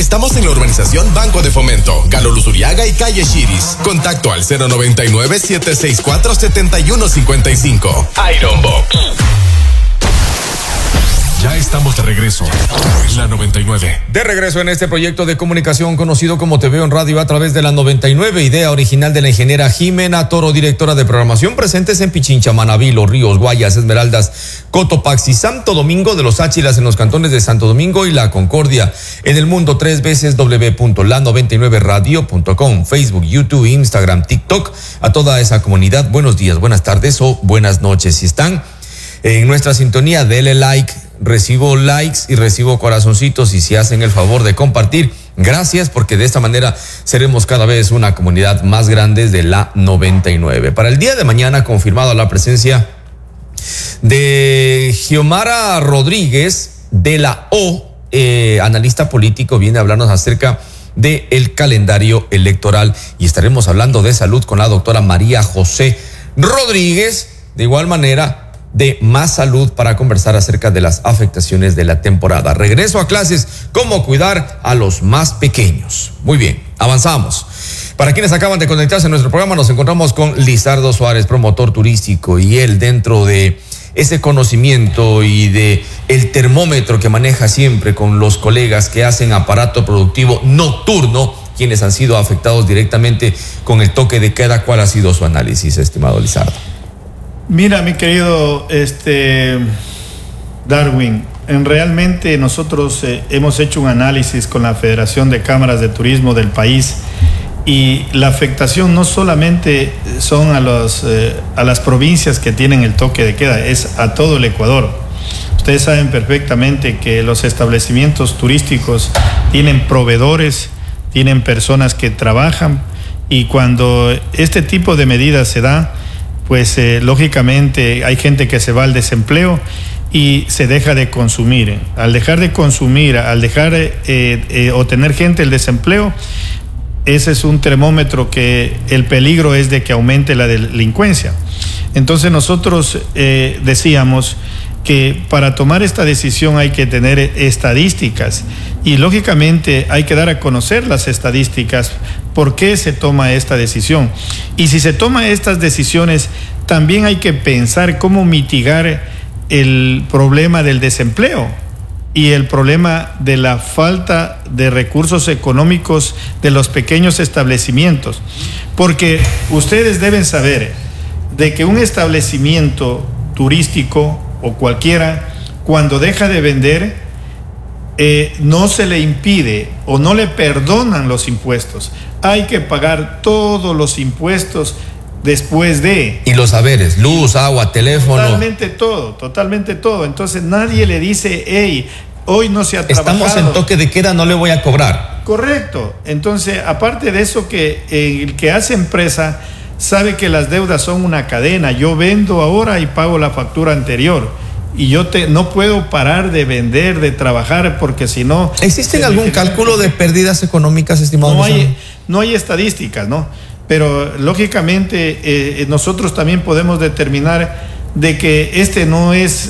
Estamos en la urbanización Banco de Fomento, Galo Luzuriaga y Calle Chiris. Contacto al 099-764-7155. Iron Box. Ya estamos de regreso. La 99. De regreso en este proyecto de comunicación conocido como Te Veo en Radio a través de la 99, idea original de la ingeniera Jimena Toro, directora de programación, presentes en Pichincha, Manabí, Los Ríos, Guayas, Esmeraldas, Cotopaxi, Santo Domingo de los Áchilas en los cantones de Santo Domingo y La Concordia. En el mundo 3 veces w.la99radio.com, Facebook, YouTube, Instagram, TikTok. A toda esa comunidad, buenos días, buenas tardes o buenas noches. Si están en nuestra sintonía, dele like. Recibo likes y recibo corazoncitos, y si hacen el favor de compartir, gracias, porque de esta manera seremos cada vez una comunidad más grande de la 99. Para el día de mañana, confirmado la presencia de Xiomara Rodríguez de la O, analista político, viene a hablarnos acerca del calendario electoral, y estaremos hablando de salud con la doctora María José Rodríguez, de igual manera de Más Salud, para conversar acerca de las afectaciones de la temporada. Regreso a clases, cómo cuidar a los más pequeños. Muy bien, avanzamos. Para quienes acaban de conectarse a nuestro programa, nos encontramos con Lizardo Suárez, promotor turístico, y él, dentro de ese conocimiento y de el termómetro que maneja siempre con los colegas que hacen aparato productivo nocturno, quienes han sido afectados directamente con el toque de queda. ¿Cuál ha sido su análisis, estimado Lizardo? Mira, mi querido Darwin, realmente nosotros hemos hecho un análisis con la Federación de Cámaras de Turismo del país, y la afectación no solamente son a las provincias que tienen el toque de queda, es a todo el Ecuador. Ustedes saben perfectamente que los establecimientos turísticos tienen proveedores, tienen personas que trabajan, y cuando este tipo de medidas se da, pues lógicamente hay gente que se va al desempleo y se deja de consumir. Al dejar de consumir, al dejar o tener gente el desempleo, ese es un termómetro que el peligro es de que aumente la delincuencia. Entonces nosotros decíamos que para tomar esta decisión hay que tener estadísticas, y lógicamente hay que dar a conocer las estadísticas, por qué se toma esta decisión. Y si se toma estas decisiones, también hay que pensar cómo mitigar el problema del desempleo y el problema de la falta de recursos económicos de los pequeños establecimientos. Porque ustedes deben saber de que un establecimiento turístico o cualquiera, cuando deja de vender, no se le impide o no le perdonan los impuestos. Hay que pagar todos los impuestos después de... Y los haberes, luz, agua, teléfono. Totalmente todo. Entonces nadie le dice, hey, hoy no se ha trabajado. Estamos en toque de queda, no le voy a cobrar. Correcto. Entonces, aparte de eso, que el que hace empresa sabe que las deudas son una cadena. Yo vendo ahora y pago la factura anterior. Y yo no puedo parar de vender, de trabajar, porque si no... ¿Existe algún cálculo de pérdidas económicas, estimado? No hay estadísticas, ¿no? Pero lógicamente nosotros también podemos determinar de que este no es